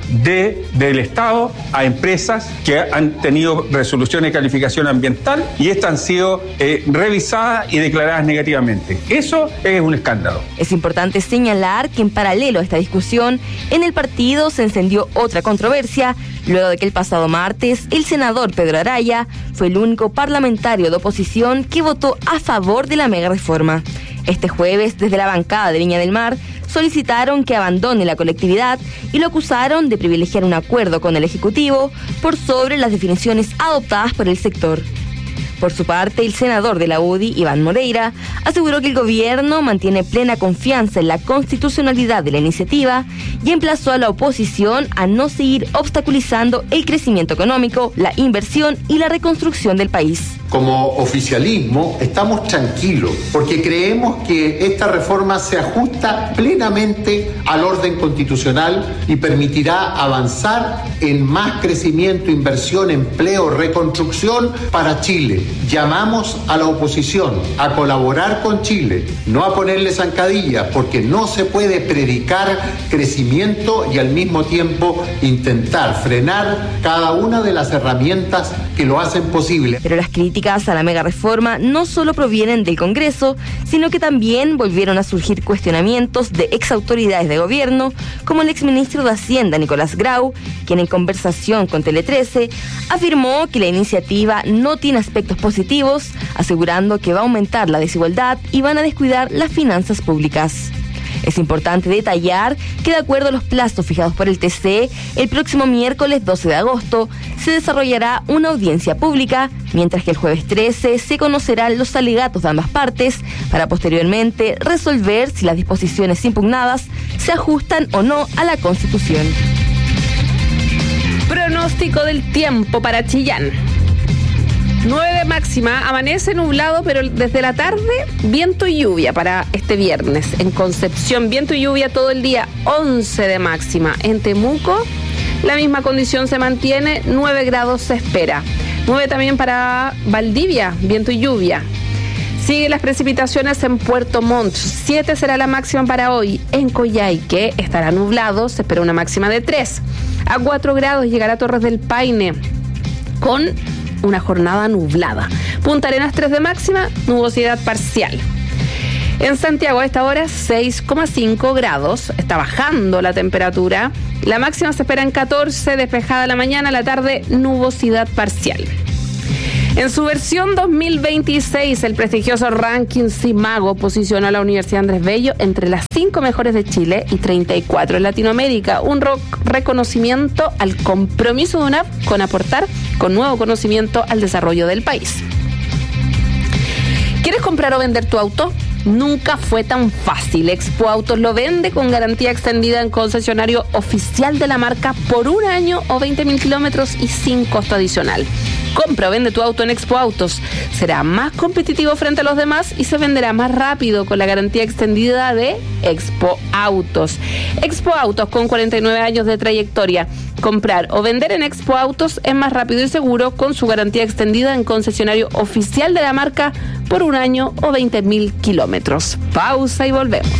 del Estado a empresas que han tenido resoluciones de calificación ambiental y estas han sido revisadas y declaradas negativamente. Eso es un escándalo. Es importante señalar que en paralelo a esta discusión, en el partido se encendió otra controversia, luego de que el pasado martes el senador Pedro Araya fue el único parlamentario de oposición que votó a favor de la mega reforma. Este jueves, desde la bancada de Viña del Mar, solicitaron que abandone la colectividad y lo acusaron de privilegiar un acuerdo con el Ejecutivo por sobre las definiciones adoptadas por el sector. Por su parte, el senador de la UDI, Iván Moreira, aseguró que el gobierno mantiene plena confianza en la constitucionalidad de la iniciativa y emplazó a la oposición a no seguir obstaculizando el crecimiento económico, la inversión y la reconstrucción del país. Como oficialismo estamos tranquilos porque creemos que esta reforma se ajusta plenamente al orden constitucional y permitirá avanzar en más crecimiento, inversión, empleo, reconstrucción para Chile. Llamamos a la oposición a colaborar con Chile, no a ponerle zancadillas, porque no se puede predicar crecimiento y al mismo tiempo intentar frenar cada una de las herramientas que lo hacen posible. Pero las críticas a la mega reforma no solo provienen del Congreso, sino que también volvieron a surgir cuestionamientos de exautoridades de gobierno, como el exministro de Hacienda, Nicolás Grau, quien en conversación con Tele 13 afirmó que la iniciativa no tiene aspectos positivos, asegurando que va a aumentar la desigualdad y van a descuidar las finanzas públicas. Es importante detallar que de acuerdo a los plazos fijados por el TC, el próximo miércoles 12 de agosto se desarrollará una audiencia pública, mientras que el jueves 13 se conocerán los alegatos de ambas partes para posteriormente resolver si las disposiciones impugnadas se ajustan o no a la Constitución. Pronóstico del tiempo para Chillán. 9 máxima, amanece nublado, pero desde la tarde viento y lluvia para este viernes. En Concepción, viento y lluvia todo el día, 11 de máxima. En Temuco, la misma condición se mantiene, 9 grados se espera. 9 también para Valdivia, viento y lluvia. Siguen las precipitaciones en Puerto Montt. 7 será la máxima para hoy. En Coyhaique estará nublado, se espera una máxima de 3. A 4 grados llegará Torres del Paine con una jornada nublada. Punta Arenas 3 de máxima, nubosidad parcial. En Santiago a esta hora 6,5 grados, está bajando la temperatura. La máxima se espera en 14, despejada la mañana, la tarde nubosidad parcial. En su versión 2026, el prestigioso ranking Simago posicionó a la Universidad Andrés Bello entre las 5 mejores de Chile y 34 en Latinoamérica. Un reconocimiento al compromiso de UNAP con aportar con nuevo conocimiento al desarrollo del país. ¿Quieres comprar o vender tu auto? Nunca fue tan fácil. Expo Autos lo vende con garantía extendida en concesionario oficial de la marca por 1 año o 20.000 kilómetros y sin costo adicional. Compra o vende tu auto en Expo Autos. Será más competitivo frente a los demás y se venderá más rápido con la garantía extendida de Expo Autos. Expo Autos, con 49 años de trayectoria. Comprar o vender en Expo Autos es más rápido y seguro con su garantía extendida en concesionario oficial de la marca por 1 año o 20.000 kilómetros. Pausa y volvemos.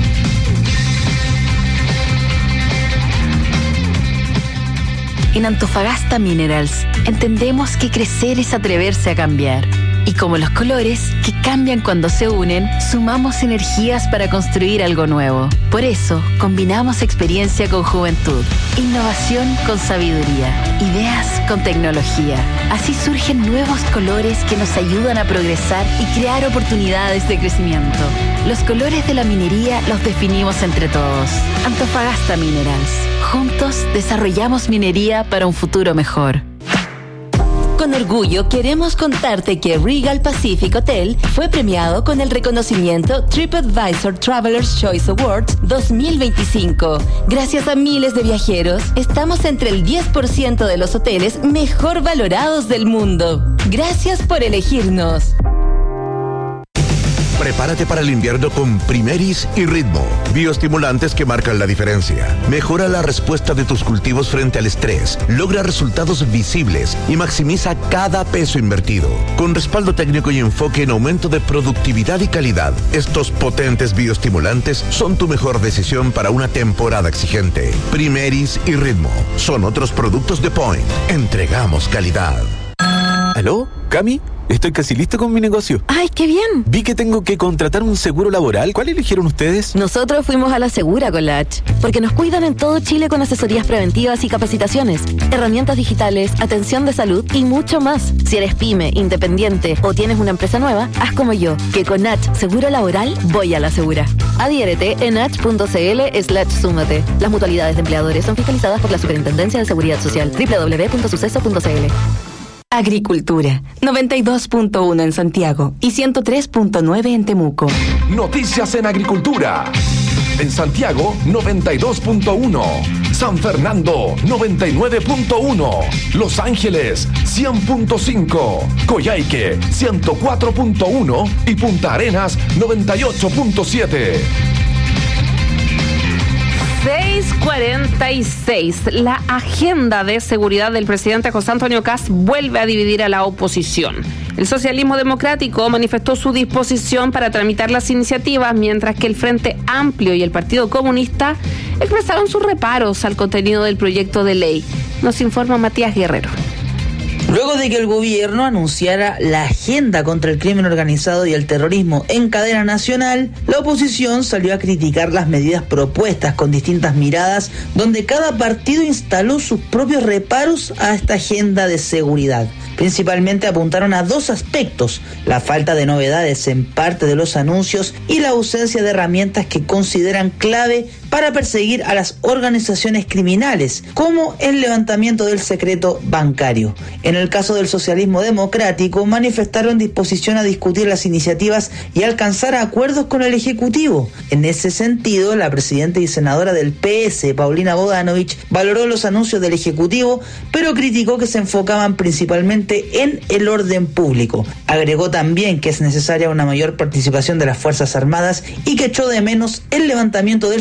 En Antofagasta Minerals entendemos que crecer es atreverse a cambiar. Y como los colores, que cambian cuando se unen, sumamos energías para construir algo nuevo. Por eso, combinamos experiencia con juventud, innovación con sabiduría, ideas con tecnología. Así surgen nuevos colores que nos ayudan a progresar y crear oportunidades de crecimiento. Los colores de la minería los definimos entre todos. Antofagasta Minerals. Juntos desarrollamos minería para un futuro mejor. Con orgullo queremos contarte que Regal Pacific Hotel fue premiado con el reconocimiento TripAdvisor Traveler's Choice Awards 2025. Gracias a miles de viajeros, estamos entre el 10% de los hoteles mejor valorados del mundo. Gracias por elegirnos. Prepárate para el invierno con Primeris y Ritmo, bioestimulantes que marcan la diferencia. Mejora la respuesta de tus cultivos frente al estrés, logra resultados visibles y maximiza cada peso invertido. Con respaldo técnico y enfoque en aumento de productividad y calidad, estos potentes bioestimulantes son tu mejor decisión para una temporada exigente. Primeris y Ritmo son otros productos de Point. Entregamos calidad. ¿Aló? ¿Cami? Estoy casi listo con mi negocio. ¡Ay, qué bien! Vi que tengo que contratar un seguro laboral. ¿Cuál eligieron ustedes? Nosotros fuimos a la Segura con la H, porque nos cuidan en todo Chile con asesorías preventivas y capacitaciones, herramientas digitales, atención de salud y mucho más. Si eres pyme, independiente o tienes una empresa nueva, haz como yo, que con H Seguro Laboral voy a la Segura. Adhiérete en h.cl/súmate. Las mutualidades de empleadores son fiscalizadas por la Superintendencia de Seguridad Social. www.suceso.cl. Agricultura, 92.1 en Santiago y 103.9 en Temuco. Noticias en Agricultura. En Santiago, 92.1. San Fernando, 99.1. Los Ángeles, 100.5. Coyhaique, 104.1. Y Punta Arenas, 98.7. 6:46. La agenda de seguridad del presidente José Antonio Kast vuelve a dividir a la oposición. El socialismo democrático manifestó su disposición para tramitar las iniciativas, mientras que el Frente Amplio y el Partido Comunista expresaron sus reparos al contenido del proyecto de ley. Nos informa Matías Guerrero. Luego de que el gobierno anunciara la agenda contra el crimen organizado y el terrorismo en cadena nacional, la oposición salió a criticar las medidas propuestas con distintas miradas, donde cada partido instaló sus propios reparos a esta agenda de seguridad. Principalmente apuntaron a 2 aspectos: la falta de novedades en parte de los anuncios y la ausencia de herramientas que consideran clave para perseguir a las organizaciones criminales, como el levantamiento del secreto bancario. En el caso del socialismo democrático, manifestaron disposición a discutir las iniciativas y alcanzar acuerdos con el Ejecutivo. En ese sentido, la presidenta y senadora del PS, Paulina Bodanovich, valoró los anuncios del Ejecutivo, pero criticó que se enfocaban principalmente en el orden público. Agregó también que es necesaria una mayor participación de las Fuerzas Armadas y que echó de menos el levantamiento del secreto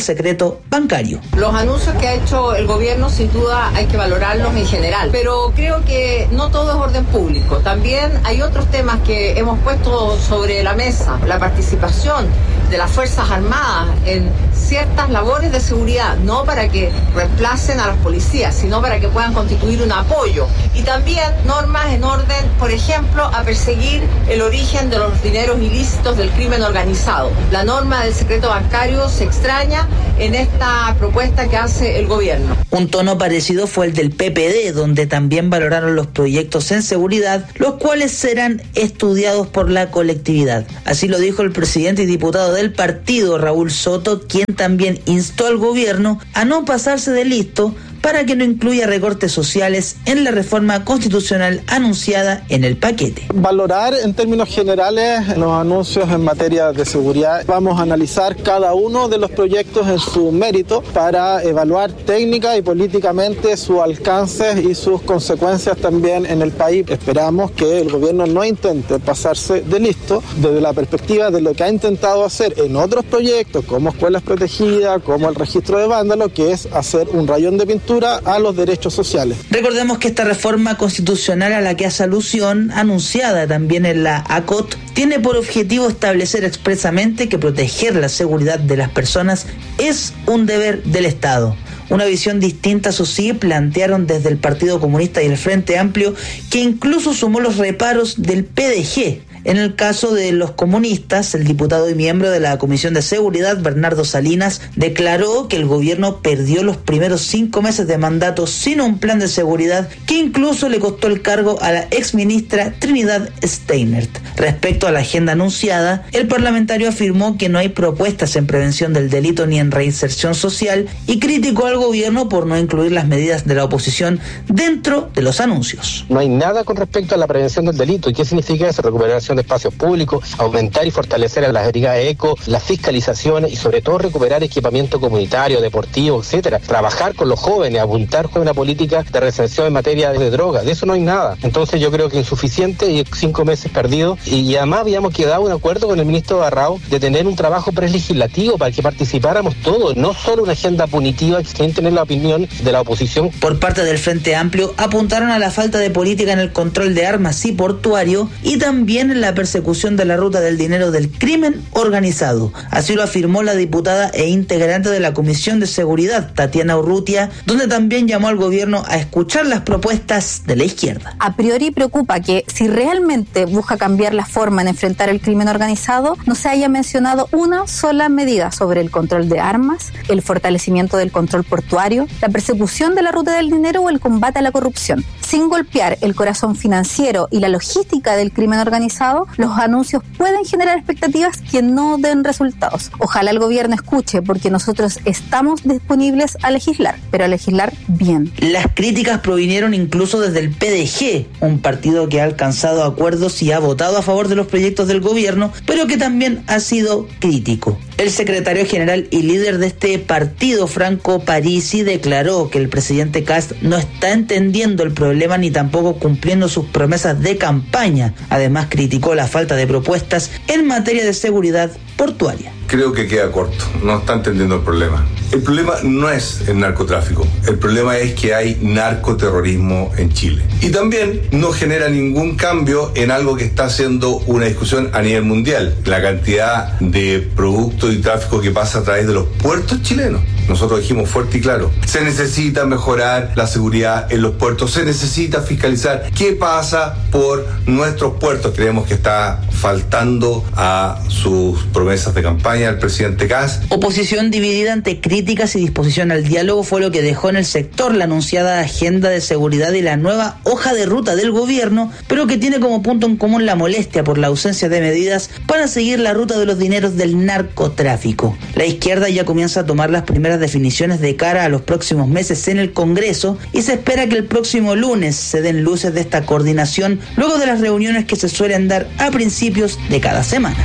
secreto bancario. Los anuncios que ha hecho el gobierno sin duda hay que valorarlos en general, pero creo que no todo es orden público. También hay otros temas que hemos puesto sobre la mesa, la participación de las Fuerzas Armadas en ciertas labores de seguridad, no para que reemplacen a las policías, sino para que puedan constituir un apoyo. Y también normas en orden, por ejemplo, a perseguir el origen de los dineros ilícitos del crimen organizado. La norma del secreto bancario se extraña en esta propuesta que hace el gobierno. Un tono parecido fue el del PPD, donde también valoraron los proyectos en seguridad, los cuales serán estudiados por la colectividad. Así lo dijo el presidente y diputado del partido, Raúl Soto, quien también instó al gobierno a no pasarse de listo para que no incluya recortes sociales en la reforma constitucional anunciada en el paquete. Valorar en términos generales los anuncios en materia de seguridad. Vamos a analizar cada uno de los proyectos en su mérito para evaluar técnica y políticamente sus alcances y sus consecuencias también en el país. Esperamos que el gobierno no intente pasarse de listo desde la perspectiva de lo que ha intentado hacer en otros proyectos como escuelas protegidas, como el registro de vándalos, que es hacer un rayón de pintura a los derechos sociales. Recordemos que esta reforma constitucional a la que hace alusión, anunciada también en la ACOT, tiene por objetivo establecer expresamente que proteger la seguridad de las personas es un deber del Estado. Una visión distinta, eso sí, plantearon desde el Partido Comunista y el Frente Amplio, que incluso sumó los reparos del PDG. En el caso de los comunistas, el diputado y miembro de la Comisión de Seguridad, Bernardo Salinas, declaró que el gobierno perdió los primeros 5 meses de mandato sin un plan de seguridad que incluso le costó el cargo a la exministra Trinidad Steinert. Respecto a la agenda anunciada, el parlamentario afirmó que no hay propuestas en prevención del delito ni en reinserción social y criticó al gobierno por no incluir las medidas de la oposición dentro de los anuncios. No hay nada con respecto a la prevención del delito. ¿Y qué significa eso? Recuperación de espacios públicos, aumentar y fortalecer a las brigadas ECO, las fiscalizaciones y sobre todo recuperar equipamiento comunitario, deportivo, etcétera. Trabajar con los jóvenes, apuntar con una política de reinserción en materia de drogas. De eso no hay nada. Entonces yo creo que insuficiente y 5 meses perdidos. Y además habíamos quedado un acuerdo con el ministro Barrao de tener un trabajo prelegislativo para que participáramos todos, no solo una agenda punitiva sin tener la opinión de la oposición. Por parte del Frente Amplio apuntaron a la falta de política en el control de armas y portuario y también en la persecución de la ruta del dinero del crimen organizado. Así lo afirmó la diputada e integrante de la Comisión de Seguridad, Tatiana Urrutia, donde también llamó al gobierno a escuchar las propuestas de la izquierda. A priori preocupa que si realmente busca cambiar la forma en enfrentar el crimen organizado, no se haya mencionado una sola medida sobre el control de armas, el fortalecimiento del control portuario, la persecución de la ruta del dinero o el combate a la corrupción. Sin golpear el corazón financiero y la logística del crimen organizado, los anuncios pueden generar expectativas que no den resultados. Ojalá el gobierno escuche, porque nosotros estamos disponibles a legislar, pero a legislar bien. Las críticas provinieron incluso desde el PDG, un partido que ha alcanzado acuerdos y ha votado a favor de los proyectos del gobierno, pero que también ha sido crítico. El secretario general y líder de este partido, Franco Parisi, declaró que el presidente Kast no está entendiendo el problema ni tampoco cumpliendo sus promesas de campaña. Además, criticó la falta de propuestas en materia de seguridad portuaria. Creo que queda corto, no está entendiendo el problema. El problema no es el narcotráfico, el problema es que hay narcoterrorismo en Chile. Y también no genera ningún cambio en algo que está haciendo una discusión a nivel mundial, la cantidad de productos y tráfico que pasa a través de los puertos chilenos. Nosotros dijimos fuerte y claro, se necesita mejorar la seguridad en los puertos, se necesita fiscalizar qué pasa por nuestros puertos. Creemos que está faltando a sus promesas de campaña el presidente Kast. Oposición dividida ante críticas y disposición al diálogo fue lo que dejó en el sector la anunciada agenda de seguridad y la nueva hoja de ruta del gobierno, pero que tiene como punto en común la molestia por la ausencia de medidas para seguir la ruta de los dineros del narcotráfico. La izquierda ya comienza a tomar las primeras definiciones de cara a los próximos meses en el Congreso y se espera que el próximo lunes se den luces de esta coordinación luego de las reuniones que se suelen dar a principios de cada semana.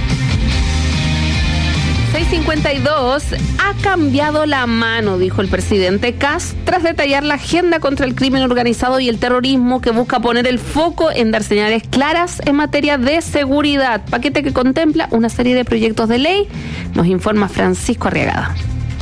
6:52, ha cambiado la mano, dijo el presidente Kast, tras detallar la agenda contra el crimen organizado y el terrorismo que busca poner el foco en dar señales claras en materia de seguridad. Paquete que contempla una serie de proyectos de ley, nos informa Francisco Arriagada.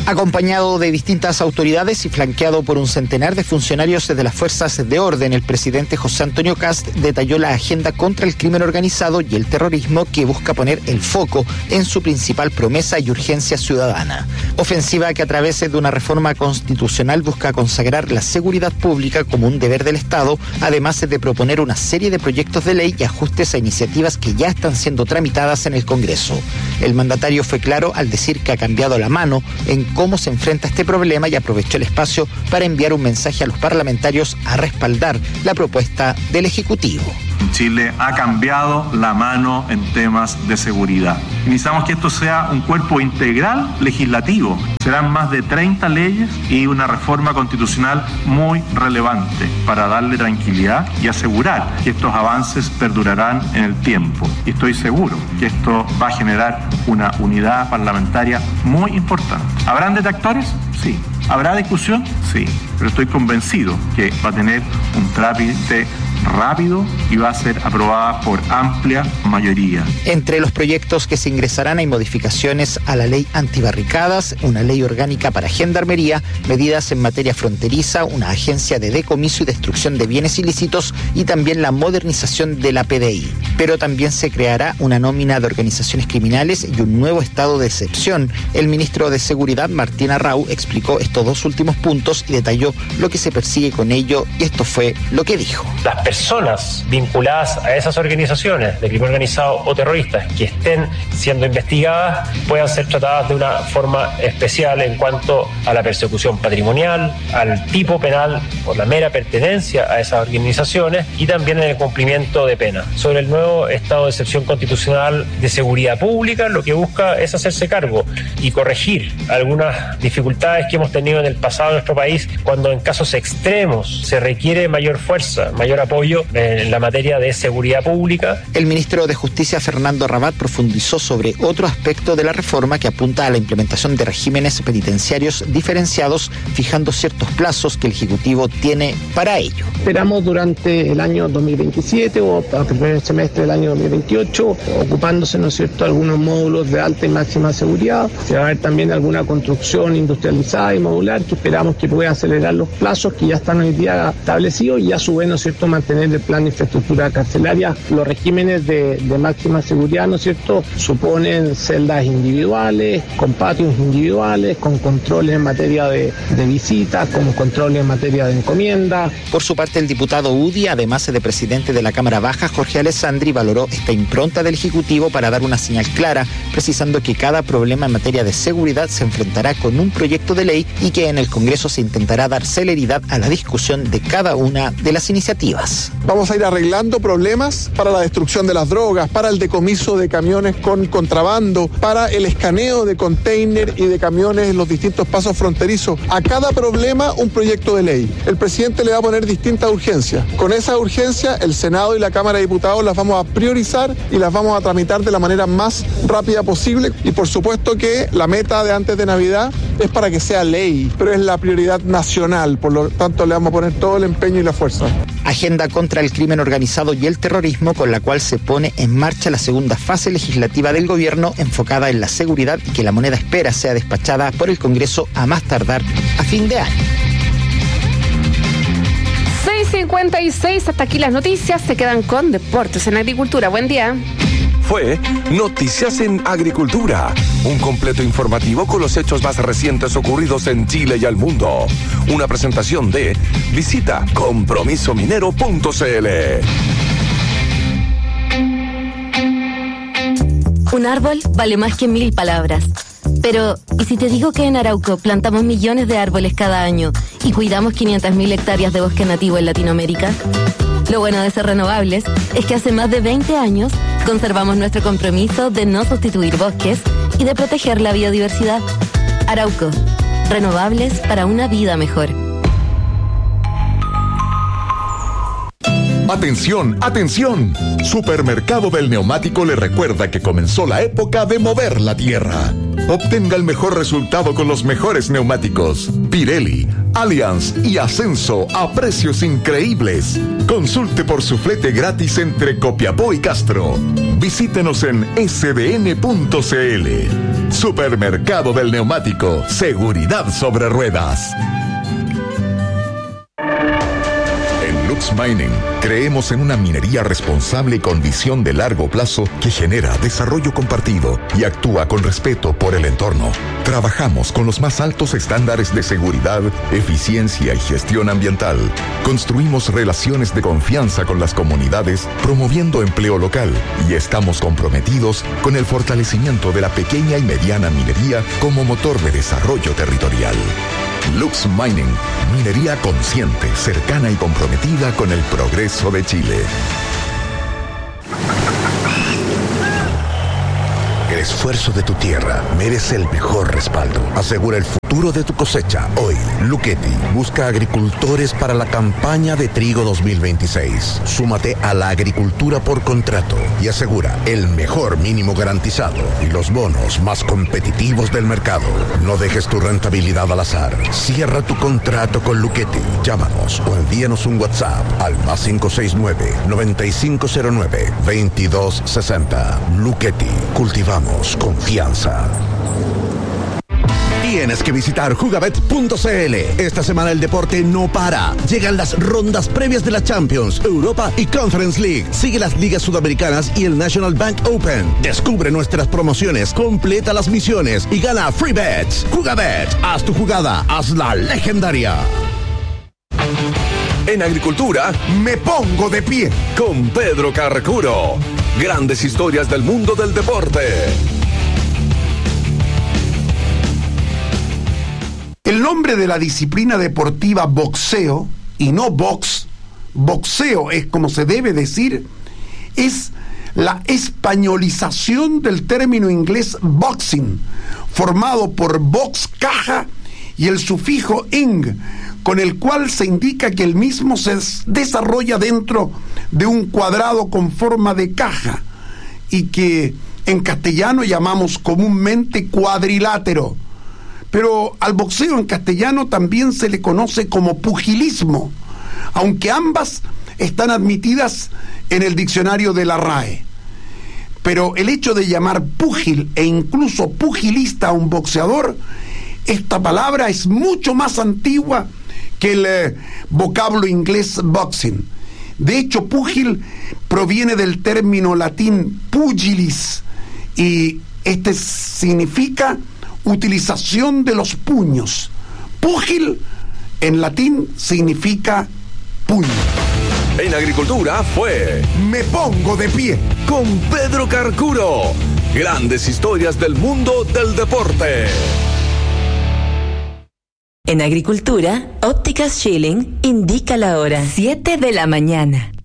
Acompañado de distintas autoridades y flanqueado por un centenar de funcionarios de las fuerzas de orden, el presidente José Antonio Kast detalló la agenda contra el crimen organizado y el terrorismo que busca poner el foco en su principal promesa y urgencia ciudadana. Ofensiva que a través de una reforma constitucional busca consagrar la seguridad pública como un deber del Estado, además de proponer una serie de proyectos de ley y ajustes a iniciativas que ya están siendo tramitadas en el Congreso. El mandatario fue claro al decir que ha cambiado la mano en cómo se enfrenta este problema y aprovechó el espacio para enviar un mensaje a los parlamentarios a respaldar la propuesta del Ejecutivo. Chile ha cambiado la mano en temas de seguridad. Necesitamos que esto sea un cuerpo integral legislativo. Serán más de 30 leyes y una reforma constitucional muy relevante para darle tranquilidad y asegurar que estos avances perdurarán en el tiempo. Y estoy seguro que esto va a generar una unidad parlamentaria muy importante. ¿Habrán detractores? Sí. ¿Habrá discusión? Sí. Pero estoy convencido que va a tener un trámite rápido y va a ser aprobada por amplia mayoría. Entre los proyectos que se ingresarán hay modificaciones a la ley antibarricadas, una ley orgánica para gendarmería, medidas en materia fronteriza, una agencia de decomiso y destrucción de bienes ilícitos y también la modernización de la PDI. Pero también se creará una nómina de organizaciones criminales y un nuevo estado de excepción. El ministro de Seguridad, Martín Arrau, explicó estos dos últimos puntos y detalló lo que se persigue con ello, y esto fue lo que dijo. Las personas vinculadas a esas organizaciones de crimen organizado o terroristas que estén siendo investigadas puedan ser tratadas de una forma especial en cuanto a la persecución patrimonial, al tipo penal por la mera pertenencia a esas organizaciones y también en el cumplimiento de pena. Sobre el nuevo estado de excepción constitucional de seguridad pública, lo que busca es hacerse cargo y corregir algunas dificultades que hemos tenido en el pasado en nuestro país cuando en casos extremos se requiere mayor fuerza, mayor apoyo en la materia de seguridad pública. El ministro de Justicia, Fernando Rabat, profundizó sobre otro aspecto de la reforma que apunta a la implementación de regímenes penitenciarios diferenciados, fijando ciertos plazos que el Ejecutivo tiene para ello. Esperamos durante el año 2027 o al primer semestre del año 2028, ocupándose, ¿no es cierto?, algunos módulos de alta y máxima seguridad. Se va a ver también alguna construcción industrializada y modular que esperamos que pueda acelerar los plazos que ya están hoy día establecidos y a su vez, ¿no es cierto?, mantener el plan de infraestructura carcelaria. Los regímenes de máxima seguridad, ¿no es cierto?, suponen celdas individuales, con patios individuales, con controles en materia de visitas, con controles en materia de encomienda. Por su parte, el diputado UDI, además de presidente de la Cámara Baja, Jorge Alessandri, valoró esta impronta del Ejecutivo para dar una señal clara, precisando que cada problema en materia de seguridad se enfrentará con un proyecto de ley y que en el Congreso se intentará dar celeridad a la discusión de cada una de las iniciativas. Vamos a ir arreglando problemas para la destrucción de las drogas, para el decomiso de camiones con contrabando, para el escaneo de container y de camiones en los distintos pasos fronterizos. A cada problema un proyecto de ley. El presidente le va a poner distintas urgencias. Con esa urgencia el Senado y la Cámara de Diputados las vamos a priorizar y las vamos a tramitar de la manera más rápida posible. Y por supuesto que la meta de antes de Navidad es para que sea ley, pero es la prioridad nacional, por lo tanto le vamos a poner todo el empeño y la fuerza. Agenda contra el crimen organizado y el terrorismo con la cual se pone en marcha la segunda fase legislativa del gobierno enfocada en la seguridad y que la moneda espera sea despachada por el Congreso a más tardar a fin de año. 6:56, hasta aquí las noticias, se quedan con Deportes en Agricultura. Buen día. Fue Noticias en Agricultura, un completo informativo con los hechos más recientes ocurridos en Chile y al mundo. Una presentación de visita compromisominero.cl. Un árbol vale más que 1000 palabras. Pero, ¿y si te digo que en Arauco plantamos millones de árboles cada año y cuidamos 500.000 hectáreas de bosque nativo en Latinoamérica? Lo bueno de ser renovables es que hace más de 20 años conservamos nuestro compromiso de no sustituir bosques y de proteger la biodiversidad. Arauco, renovables para una vida mejor. ¡Atención, atención! Supermercado del Neumático le recuerda que comenzó la época de mover la tierra. Obtenga el mejor resultado con los mejores neumáticos. Pirelli, Allianz y Ascenso a precios increíbles. Consulte por su flete gratis entre Copiapó y Castro. Visítenos en sdn.cl. Supermercado del Neumático. Seguridad sobre ruedas. Lux Mining, creemos en una minería responsable y con visión de largo plazo que genera desarrollo compartido y actúa con respeto por el entorno. Trabajamos con los más altos estándares de seguridad, eficiencia y gestión ambiental. Construimos relaciones de confianza con las comunidades, promoviendo empleo local, y estamos comprometidos con el fortalecimiento de la pequeña y mediana minería como motor de desarrollo territorial. Lux Mining, minería consciente, cercana y comprometida con el progreso de Chile. El esfuerzo de tu tierra merece el mejor respaldo. Asegura el futuro de tu cosecha. Hoy, Luchetti busca agricultores para la campaña de trigo 2026. Súmate a la agricultura por contrato y asegura el mejor mínimo garantizado y los bonos más competitivos del mercado. No dejes tu rentabilidad al azar. Cierra tu contrato con Luchetti. Llámanos o envíanos un WhatsApp al +569-9509-2260. Luchetti. Cultivamos confianza. Tienes que visitar jugabet.cl. Esta semana el deporte no para. Llegan las rondas previas de la Champions, Europa y Conference League. Sigue las ligas sudamericanas y el National Bank Open. Descubre nuestras promociones, completa las misiones y gana free bets. Jugabet, haz tu jugada, hazla legendaria. En agricultura, me pongo de pie con Pedro Carcuro. Grandes historias del mundo del deporte. El nombre de la disciplina deportiva boxeo, y no box, boxeo es como se debe decir, es la españolización del término inglés boxing, formado por box, caja, y el sufijo ing, con el cual se indica que el mismo se desarrolla dentro de un cuadrado con forma de caja, y que en castellano llamamos comúnmente cuadrilátero. Pero al boxeo en castellano también se le conoce como pugilismo, aunque ambas están admitidas en el diccionario de la RAE. Pero el hecho de llamar púgil e incluso pugilista a un boxeador, esta palabra es mucho más antigua que el vocablo inglés boxing. De hecho, púgil proviene del término latín pugilis, y este significa utilización de los puños. Púgil en latín significa puño. En agricultura fue Me Pongo de Pie con Pedro Carcuro. Grandes historias del mundo del deporte. En agricultura, Ópticas Schilling indica la hora 7 de la mañana.